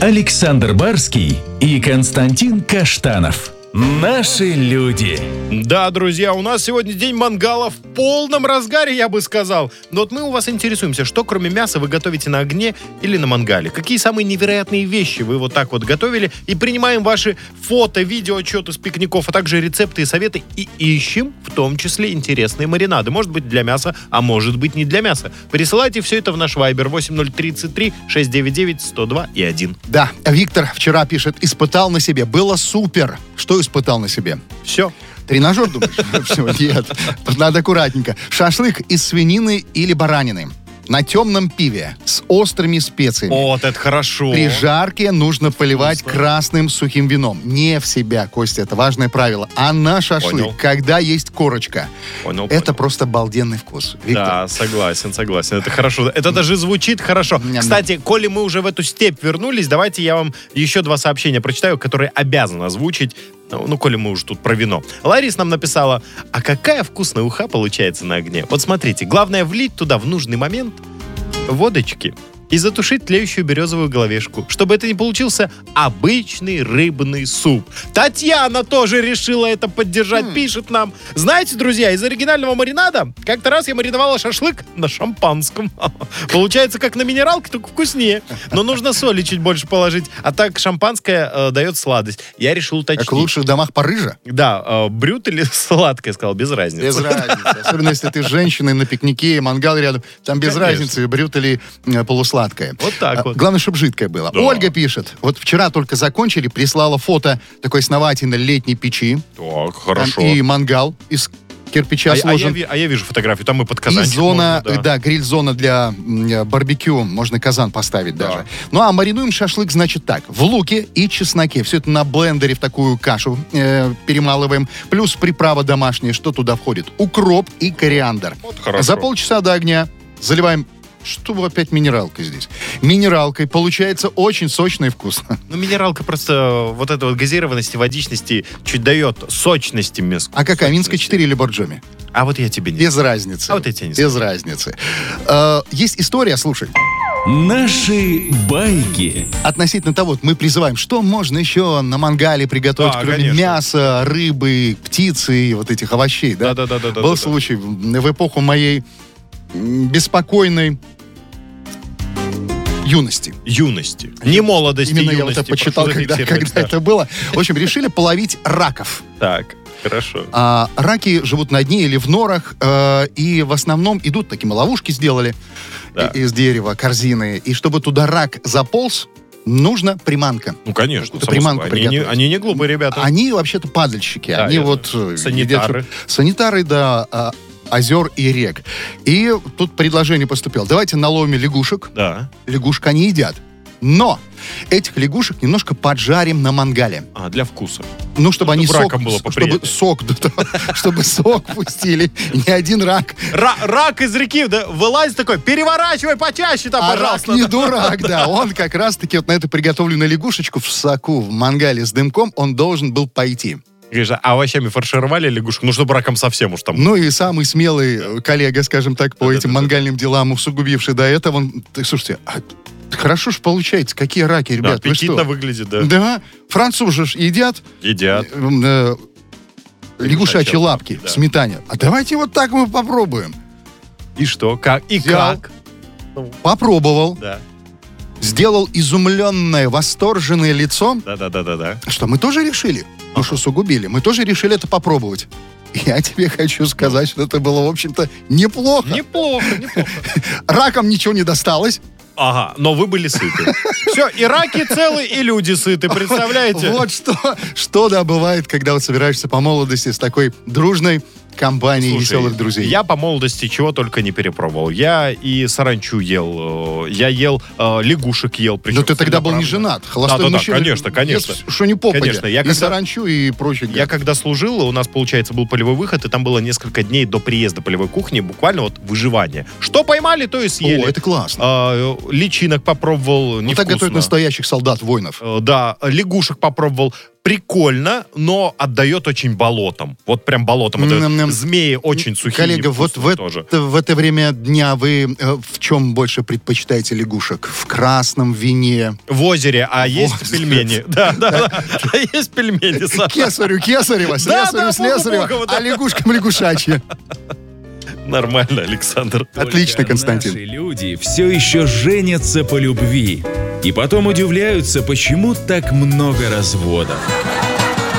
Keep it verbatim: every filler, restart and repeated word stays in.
Александр Барский и Константин Каштанов. Наши люди. Да, друзья, у нас сегодня день мангала в полном разгаре, я бы сказал. Но вот мы у вас интересуемся, что кроме мяса вы готовите на огне или на мангале? Какие самые невероятные вещи вы вот так вот готовили? И принимаем ваши фото, видео, отчеты с пикников, а также рецепты и советы. И ищем в том числе интересные маринады. Может быть для мяса, а может быть не для мяса. Присылайте все это в наш вайбер восемь ноль тридцать три шестьсот девяносто девять сто два и один. Да, Виктор вчера пишет, испытал на себе, было супер. Что испытал на себе? Все. Тренажер, думаешь? Все, нет. Тут надо аккуратненько. Шашлык из свинины или баранины. На темном пиве с острыми специями. Вот это хорошо. При жарке нужно поливать Вкусно. красным сухим вином. Не в себя, Костя, это важное правило. А на шашлык, Понял. когда есть корочка. Понял, Это понял. просто обалденный вкус. Виктор. Да, согласен, согласен. Это хорошо. Это даже звучит хорошо. Ням-ням. Кстати, коли мы уже в эту степь вернулись, давайте я вам еще два сообщения прочитаю, которые обязан озвучить. Ну, ну, коли мы уже тут про вино. Ларис нам написала, а какая вкусная уха получается на огне. Вот смотрите, главное влить туда в нужный момент водочки и затушить тлеющую березовую головешку, чтобы это не получился обычный рыбный суп. Татьяна тоже решила это поддержать, пишет нам. Знаете, друзья, из оригинального маринада как-то раз я мариновала шашлык на шампанском. Получается, как на минералке, только вкуснее. Но нужно соли чуть больше положить, а так шампанское э, дает сладость. Я решил уточнить. Как в лучших домах Парижа? Да, э, брют или сладкое, сказал, без разницы. Без разницы. Особенно, если ты с женщиной на пикнике, мангал рядом. Там без Конечно. разницы, брют или э, полусладкое. Вот так вот. А, Главное, чтобы жидкое было. Да. Ольга пишет. Вот вчера только закончили, прислала фото такой основательной летней печи. Так, Там хорошо. и мангал из кирпича А, а я, сложен. ви- а я вижу фотографию, там и под И казанчик зона, можно, да, гриль-зона для м, барбекю. Можно казан поставить Да. даже. Ну, а маринуем шашлык, значит, так. В луке и чесноке. Все это на блендере в такую кашу э, перемалываем. Плюс приправа домашняя. Что туда входит? Укроп и кориандр. Вот хорошо. За полчаса до огня заливаем... Что вы опять минералкой здесь? Минералкой. Получается очень сочно и вкусно. Ну, минералка просто вот этой вот газированности, водичности чуть дает сочности мяску. А какая? Минская Сочности. четыре или Борджоми? А вот я тебе не... Без разницы. А вот я тебе не Без разницы. Э, есть история, слушай. Наши байки. Относительно того, вот мы призываем, что можно еще на мангале приготовить, Да, кроме конечно. мяса, рыбы, птицы и вот этих овощей, да? Да-да-да-да-да. Был да. случай в в эпоху моей м, беспокойной юности. Юности. Не молодости, Именно я юности. вот это почитал, прошу когда, зафиксировать, когда да. это было. В общем, решили половить раков. Так, хорошо. А, раки живут на дне или в норах, э, и в основном идут, такие мы ловушки сделали Да. и- из дерева, корзины. И чтобы туда рак заполз, нужна приманка. Ну, конечно. Это само приманку собой. Они не, приготовить. они не глупые ребята. Они вообще-то падальщики. Да, Они я вот... знаю. э, Санитары. едят- санитары, да, а, озер и рек. И тут предложение поступило. Давайте наловим лягушек. Да. Лягушек они едят. Но этих лягушек немножко поджарим на мангале. А, для вкуса. Ну, чтобы они Чтобы сок... раком было чтобы поприятнее. сок... да, чтобы сок пустили. Не один рак. Ра- рак из реки, да, вылазит такой, переворачивай почаще там, А пожалуйста. рак не дурак, да. Он как раз-таки вот на эту приготовленную лягушечку в соку, в мангале с дымком, он должен был пойти. Говоришь, а овощами фаршировали лягушку? Ну, чтобы раком совсем уж там. Ну и самый смелый э, коллега, скажем так, по этим Да-да-да-да. мангальным делам, усугубивший до этого, он... Так, слушайте, а хорошо ж получается, какие раки, Да, ребят, вы аппетитно что? выглядит, да. Да, французы ж едят Едят. э, э, лягушачьи лапки да. в сметане. А давайте вот так мы попробуем. И что? Как? И Взял. как? Попробовал, Да. сделал изумленное, восторженное лицо, Да-да-да-да-да. что мы тоже решили, ну что сугубили, мы тоже решили это попробовать. Я тебе хочу сказать, что это было, в общем-то, неплохо. Неплохо, неплохо. Раком ничего не досталось. Ага, но вы были сыты. Все, и раки целы, и люди сыты, представляете? Вот что, что да, бывает, когда вот собираешься по молодости с такой дружной компанией Слушай, веселых друзей. Я по молодости чего только не перепробовал. Я и саранчу ел, э, я ел э, лягушек ел. причем Но ты тогда был не целенаправленно. женат. Холостой Да-да-да, мужчина. конечно, конечно. ест, что не попадя. Конечно, я и когда- саранчу, и прочее. Я когда служил, у нас, получается, был полевой выход, и там было несколько дней до приезда полевой кухни, буквально вот выживание. Что поймали, то и съели. О, это классно. А, личинок попробовал, Ну, так невкусно. готовят настоящих солдат, воинов. Э, Да, лягушек попробовал. прикольно, но отдает очень болотом. Вот прям болотом отдает. М-м-м. Змеи очень сухие. Коллега, вот в, тоже. это, в это время дня вы э, в чем больше предпочитаете лягушек? В красном вине? В озере, а есть озере. пельмени. Да, да, да. Есть пельмени, Саша. Кесарю кесарева, Да, слесарю да, слесарева, Богу, да. а лягушкам лягушачьи. Нормально, Александр. Отлично, Константин. Наши люди все еще женятся по любви. И потом удивляются, почему так много разводов.